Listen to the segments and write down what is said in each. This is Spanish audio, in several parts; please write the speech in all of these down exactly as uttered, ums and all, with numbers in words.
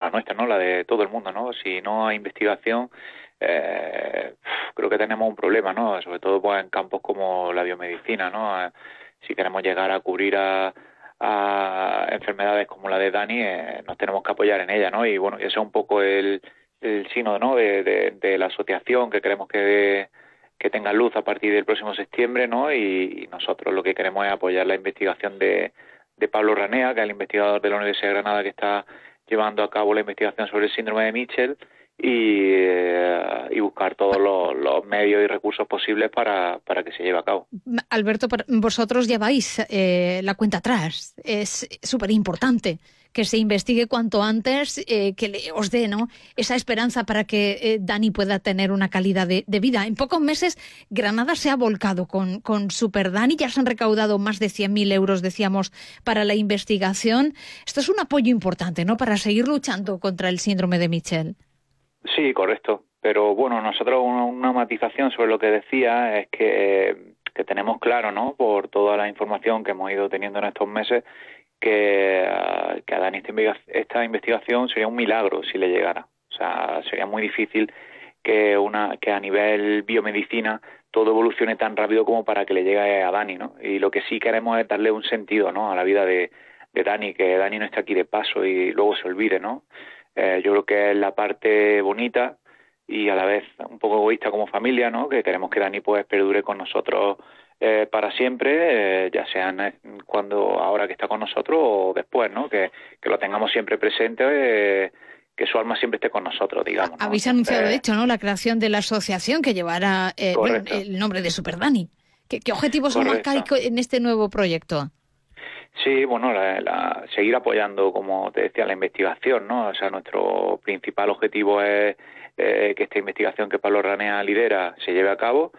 la nuestra, ¿no? La de todo el mundo, ¿no? Si no hay investigación, eh, creo que tenemos un problema, ¿no? Sobre todo pues en campos como la biomedicina, ¿no? Eh, si queremos llegar a cubrir a, a enfermedades como la de Dani, eh, nos tenemos que apoyar en ella, ¿no? Y bueno, ese es un poco el, el signo, ¿no? De, de, de la asociación que queremos que que tenga luz a partir del próximo septiembre, ¿no? Y, y nosotros lo que queremos es apoyar la investigación de, de Pablo Ranea, que es el investigador de la Universidad de Granada que está llevando a cabo la investigación sobre el síndrome de Mitchell y, eh, y buscar todos los, los medios y recursos posibles para, para que se lleve a cabo. Alberto, vosotros lleváis eh, la cuenta atrás. Es súper importante que se investigue cuanto antes, eh, que le, os dé, ¿no?, esa esperanza para que eh, Dani pueda tener una calidad de, de vida. En pocos meses Granada se ha volcado con, con Super Dani, ya se han recaudado más de cien mil euros, decíamos, para la investigación. Esto es un apoyo importante, ¿no?, para seguir luchando contra el síndrome de Mitchell. Sí, correcto. Pero bueno, nosotros una, una matización sobre lo que decía es que, que tenemos claro, ¿no?, por toda la información que hemos ido teniendo en estos meses, que, que a Dani esta, esta investigación sería un milagro si le llegara. O sea, sería muy difícil que una que a nivel biomedicina todo evolucione tan rápido como para que le llegue a Dani, ¿no? Y lo que sí queremos es darle un sentido, ¿no?, a la vida de, de Dani, que Dani no esté aquí de paso y luego se olvide, ¿no? Eh, yo creo que es la parte bonita y a la vez un poco egoísta como familia, ¿no?, que queremos que Dani pues perdure con nosotros Eh, para siempre, eh, ya sea cuando ahora que está con nosotros o después, ¿no? Que, que lo tengamos siempre presente, eh, que su alma siempre esté con nosotros, digamos, ¿no? Habéis anunciado, eh, de hecho, ¿no?, la creación de la asociación que llevará eh, bueno, el nombre de Super Dani. ¿Qué, qué objetivos son marcar en este nuevo proyecto? Sí, bueno, la, la, seguir apoyando, como te decía, la investigación, ¿no? O sea, nuestro principal objetivo es eh, que esta investigación que Pablo Ranea lidera se lleve a cabo.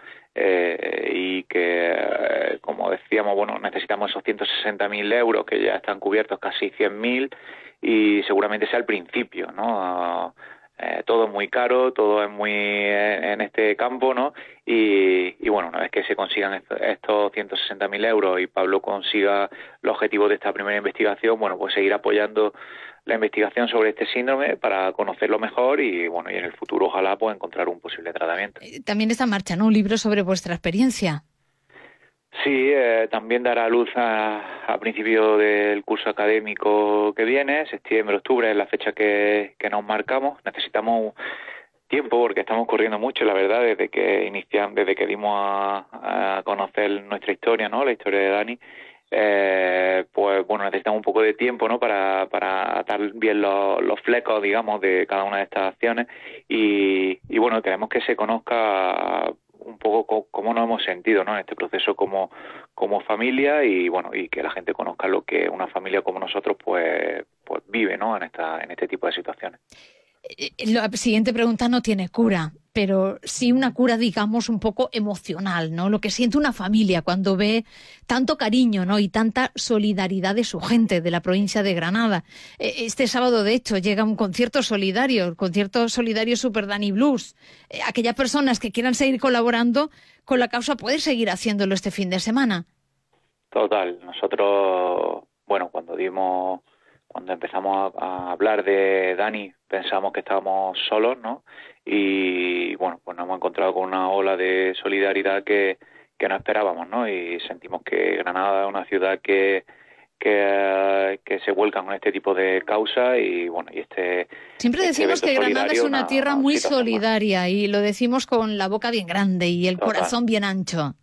Eh, y que, eh, como decíamos, bueno, necesitamos esos ciento sesenta mil euros que ya están cubiertos, casi cien mil, y seguramente sea el principio, ¿no? Eh, todo es muy caro, todo es muy eh, en este campo, ¿no? Y, y bueno, una vez que se consigan estos, estos ciento sesenta mil euros y Pablo consiga los objetivos de esta primera investigación, bueno, pues seguir apoyando la investigación sobre este síndrome para conocerlo mejor y bueno, y en el futuro ojalá pues encontrar un posible tratamiento. También está en marcha, ¿no?, un libro sobre vuestra experiencia. Sí, eh, también dará luz a, a principio del curso académico que viene, septiembre, octubre es la fecha que, que nos marcamos. Necesitamos tiempo porque estamos corriendo mucho, la verdad, desde que iniciamos, desde que dimos a, a conocer nuestra historia, ¿no?, la historia de Dani. Eh, pues bueno, necesitamos un poco de tiempo, ¿no?, para, para atar bien los, los flecos, digamos, de cada una de estas acciones y, y bueno, queremos que se conozca un poco cómo nos hemos sentido, ¿no?, en este proceso como, como familia y bueno, y que la gente conozca lo que una familia como nosotros pues, pues vive, ¿no?, en esta, en este tipo de situaciones. La siguiente pregunta no tiene cura, pero sí una cura, digamos, un poco emocional, ¿no? Lo que siente una familia cuando ve tanto cariño, ¿no?, y tanta solidaridad de su gente, de la provincia de Granada. Este sábado, de hecho, llega un concierto solidario, el concierto solidario Super Dani Blues. Aquellas personas que quieran seguir colaborando con la causa pueden seguir haciéndolo este fin de semana. Total. Nosotros, bueno, cuando dimos... Cuando empezamos a, a hablar de Dani, pensamos que estábamos solos, ¿no? Y bueno, pues nos hemos encontrado con una ola de solidaridad que, que no esperábamos, ¿no? Y sentimos que Granada es una ciudad que, que, que se vuelca con este tipo de causas y bueno, y este... Siempre decimos este que Granada es una, una tierra muy solidaria más. Y lo decimos con la boca bien grande y el Total. corazón bien ancho.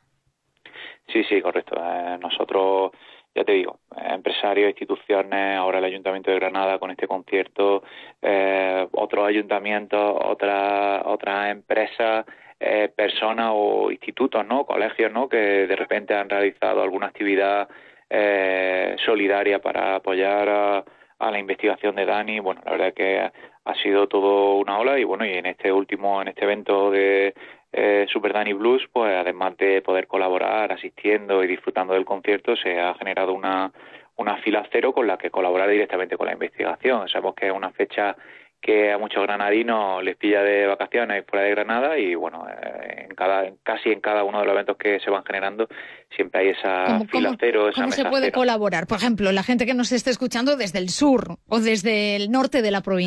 Sí, sí, correcto. Eh, nosotros... Ya te digo, empresarios, instituciones, ahora el Ayuntamiento de Granada con este concierto, eh, otros ayuntamientos, otras otras empresas, eh, personas o institutos, ¿no?, colegios, ¿no?, que de repente han realizado alguna actividad eh, solidaria para apoyar a, a la investigación de Dani. Bueno, la verdad es que ha sido todo una ola y bueno, y en este último, en este evento de Eh, Super Dani Blues, pues además de poder colaborar asistiendo y disfrutando del concierto, se ha generado una, una fila cero con la que colaborar directamente con la investigación. Sabemos que es una fecha que a muchos granadinos les pilla de vacaciones fuera de Granada y bueno, eh, en cada casi en cada uno de los eventos que se van generando siempre hay esa ¿Cómo, fila cómo, cero, esa ¿Cómo mesa se puede cero. colaborar? Por ejemplo, la gente que nos esté escuchando desde el sur o desde el norte de la provincia,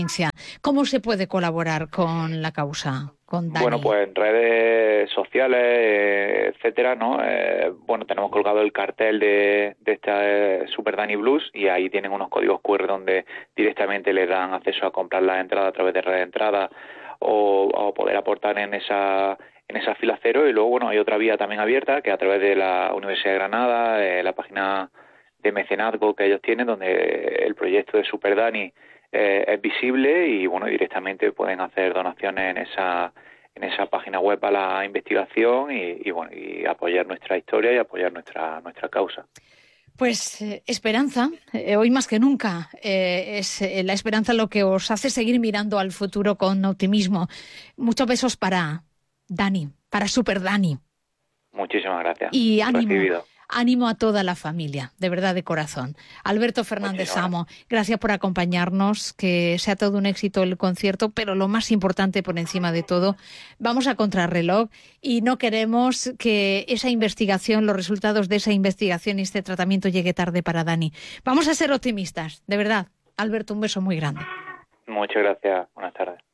¿Cómo se puede colaborar con la causa, con Dani? Bueno, pues en redes sociales, eh, etcétera, ¿no? Eh, bueno, tenemos colgado el cartel de, de esta eh, Super Dani Blues y ahí tienen unos códigos cu erre donde directamente les dan acceso a comprar las entradas a través de red de entrada o, o poder aportar en esa en esa fila cero. Y luego, bueno, hay otra vía también abierta que a través de la Universidad de Granada, eh, la página de mecenazgo que ellos tienen, donde el proyecto de Super Dani eh, es visible y, bueno, directamente pueden hacer donaciones en esa en esa página web a la investigación y, y bueno, y apoyar nuestra historia y apoyar nuestra nuestra causa. Pues eh, esperanza, eh, hoy más que nunca, eh, es eh, la esperanza lo que os hace seguir mirando al futuro con optimismo. Muchos besos para Dani, para Super Dani. Muchísimas gracias. Y ánimo, Recibido. ánimo a toda la familia, de verdad, de corazón. Alberto Fernández Samo, gracias por acompañarnos, que sea todo un éxito el concierto, pero lo más importante por encima de todo, vamos a contrarreloj y no queremos que esa investigación, los resultados de esa investigación y este tratamiento llegue tarde para Dani. Vamos a ser optimistas, de verdad. Alberto, un beso muy grande. Muchas gracias. Buenas tardes.